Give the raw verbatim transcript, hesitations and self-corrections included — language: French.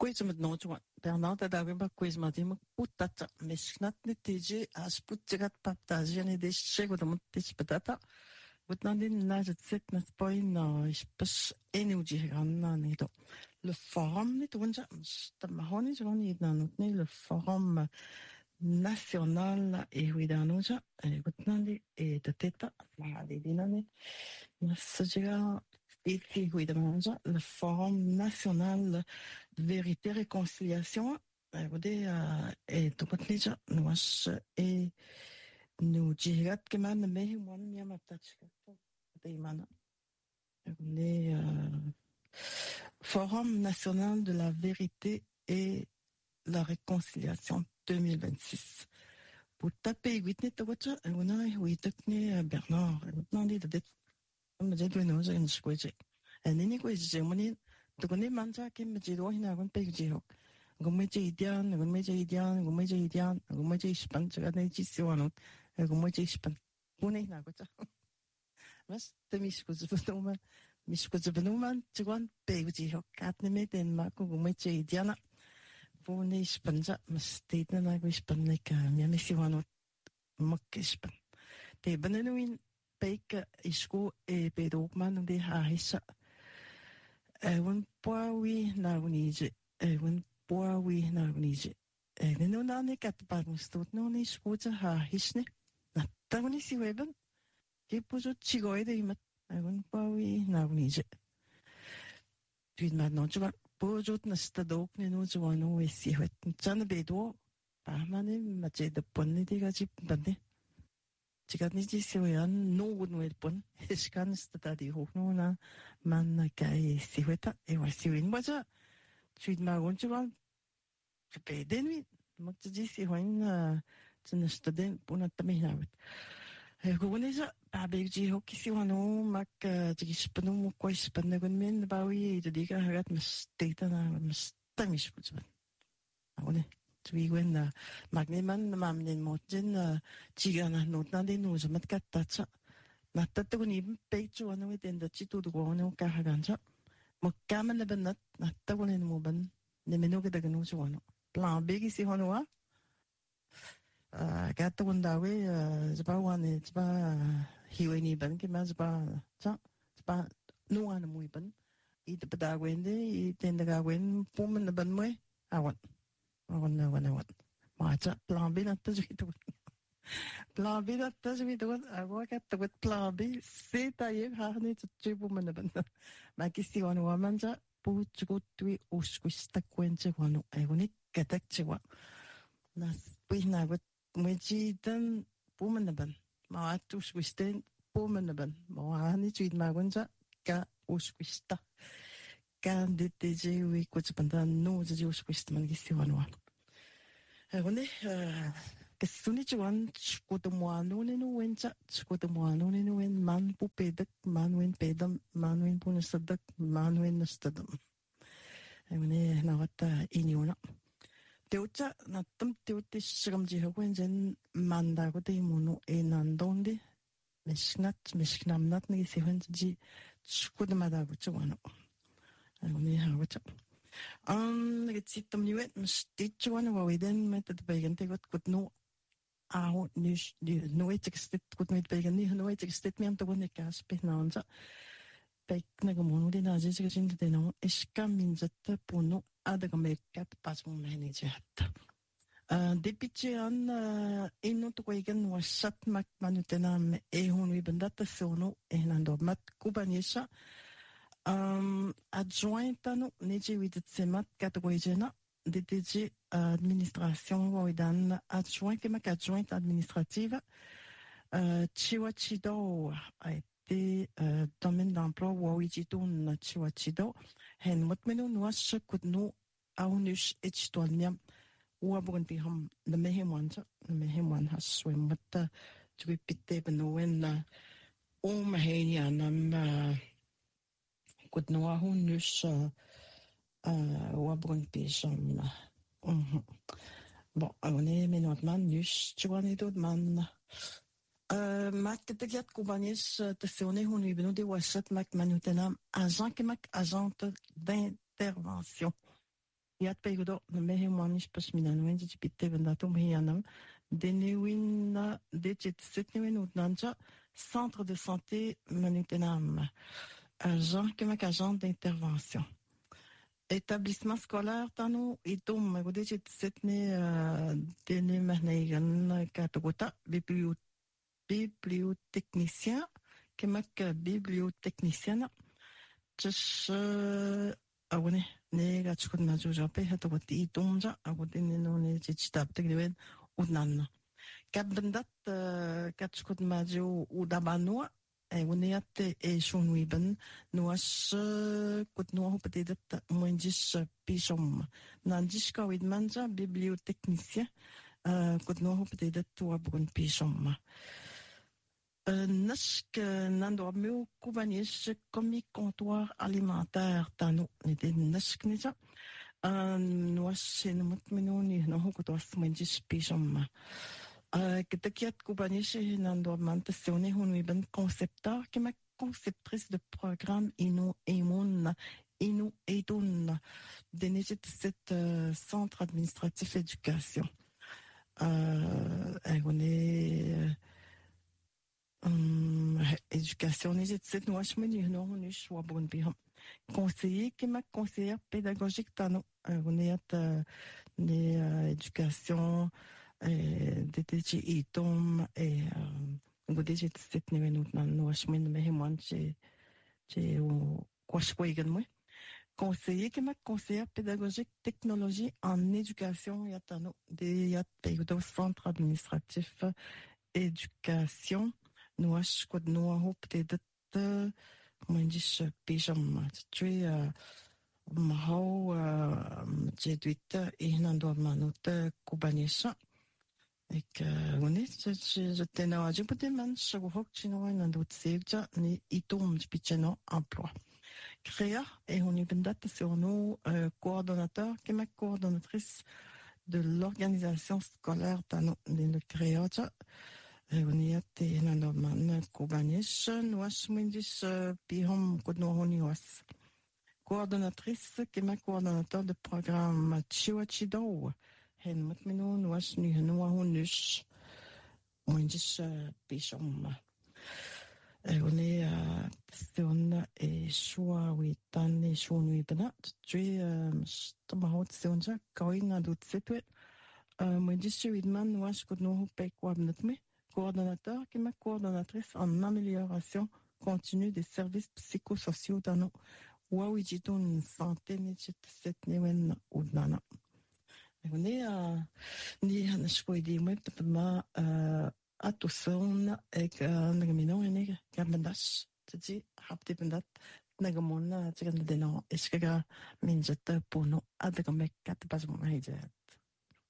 quiz met no tu Bernard da ba quiz ma dim putata mesnat ne teje as puttigat paptasia ne des chego da montes patata Wutnandin na zet na spoin na ispes energie ganna ne do le forum ne tunja sta mahoni joni na nutne le forum national e widanoja e wutnandi e de teta ma de dinane na sejega e fi widanoja le forum national de vérité réconciliation e wode e to patnija was e nu jigat keman me mon mi amatachka de mana le forum national de la vérité et la réconciliation deux mille vingt-six pour taper huit to watcha on a huit ne Bernard on dit de on me dit que nous en squeeze et ni ko je moni to ne manja ke me jiro hina gon pe jiro gomeje idian gomeje idian gomeje idian gomeje span ga ne ci siwano gomeje span une na ko cha mas te mis ko zbnuma mis ko zbnuma tgon pe jiro kat ne me den ma ko gomeje idiana Vone spanja mastedna na go spanne ka mi siwano makke span te benenuin peika isko e bedogman de ha hissa e won poawi na unije e won poawi na unije e no na ne kat pa stot no ni skuta ha hisne na tawni si weben ke pozo chigoe de imat e won poawi na unije tuid ma no chwa Bojot na stadok ne no jwano e si het chan bedo pa mane ma je de ponni de ga jip bande chigat ni ji se yan no no el pon eskan stada di ho no na man na kai si heta e wa si win baja tuid ma gon chwa pe de nuit ma ji si hoin chan staden pona tamihawet e go ne ja pa be ji ho ki si wano mak ji spanu mo ko spanu gon men ba wi de diga hagat mas teta na mas tamish putban awne twi wen na magne man mam nen motin ji ga na not na de no zo mat kat ta cha na ta to ni pe chu na we den da chi tu do go no ka ha gan cha mo kam na ben na ta go ne mo ban ne meno ke da no zo no plan be ki si hono wa gata wanda we zba wane zba hiwe ni ban ke ma zba cha zba no an muy ban I de bada wende I tenda ga wen pomen na ban moi awan awan na wan awan ma cha plan B na ta jito plan B na ta jito awa ka ta wet plan B se ta ye ha ne chu pomen na ban ma ki si wan wa man cha pu chu tui usku sta kwenche wanu ai woni katak chwa na puis na wet Mweji dan pomenaban, ma atus wisten pomenaban, ma ani tuid magonja ka usquista. Kan de teje we kutspandan no je usquista man gisiwanwa. Agone kesuni chuan skutomuano ne no wencha skutomuano ne no wen man pupedak man wen pedam man wen punasadak man wen nastadam. Agone nawata iniona. Teocha na tam teote shramji hago enjen mandago de mono e nandonde meshnat meshnamnat ne sevenji chkud madago chwano ani hago cha um getsit niwet mstit chwano wa weden met de begente got kut no ao nish no et stit kut met begeni no et stit mi am to ne kas pe naunja pek na go mono de na je je jinde de no eskam minzat pono adaga mekat pas mo manager hatta depitje an eno to kwegen wasat mak manutenam e honu bandata sono e nando mat kubanisha um adjointano neje widet semat kategorigena D T G administration woidan adjoint que mak adjoint administrative chiwachido a été domaine d'emploi wawijito na chiwachido hen motmeno nuas kudno aunus etstolniam uabunti ham na mehemwanza na mehemwan haswem mata tuipitte benoen o mahenia nam kudno aunus uabunti som bon on est menotman nus chuanidod man Uh, mak te giat kubanis te sone honu ibnu de wasat mak manutenam agent ke mak agent d'intervention Iat peigudo na mehe manis pas minan wen jit pitte benda to mehe anam denewin na dechet setnewin utnanja centre de santé manutenam agent kemak agent d'intervention établissement scolaire tanu itum godechet setne dene mahnegan katogota biblio bibliotechnicien kemak bibliotechnicienne just awne ne ga chukun na jo jape hato wati itumja agodin no ne chitab tegwen udnan kabndat ka chukun ma jo udabanwa e woniat e shunwiben nuas kut no hopedet moindis pishom nandis ka widmanja bibliotechnicien kut no hopedet to abun pishom Nask nandormeo kubanis komi comptoir alimentaire tano nede nask nija nuasin mutminuni no hukutos menjis pisham kitakiat kubanis nandormanta sione hunwi ben concepteur qui ma conceptrice de programme inu emun inu edun denejet cet centre administratif éducation euh on est Um, éducation n'est c'est nous achemins non on est choix bon bien conseiller qui m'a conseillère pédagogique tano on est les éducation de tg et tom et on dit j'ai cette niveau nous nous achemins mais moi j'ai j'ai quoi je quoi également conseiller qui m'a conseillère pédagogique technologie en éducation y a tano des y a au centre administratif éducation Nuas kod noa hop te dat moindis pijam tui mahau jeduita ihnando manut kubanisa ek unis je tena je pote man shagohok chinoa nando tsevja ni itum picheno emploi créa et on y bendat sur nos coordonnateurs qui ma coordonnatrice de l'organisation scolaire dans le créa Uniate nanoman kubanis nuas mindis pihom kodnohoni was. Coordonnatrice qui ma coordonnateur de programme Chiwachido. Hen mutmino nuas ni nuahunus mindis pishom. On est à Ston et Shua Witan et Shunui Benat. Tu es Tomahot Sonja, Kaina Dutsetwet. Mindis Widman nuas kodnohu pekwabnatme. Coordonnateur qui est coordonnatrice en amélioration continue des services psychosociaux dans nos Wawijitun santé nechit set newen udnana. On est à ni hanashkoidi moi petma atuson ek nagamino ene gamandash tji hapte pendat nagamona tjigandeno iskaga minjata puno adagamek katbas mo hije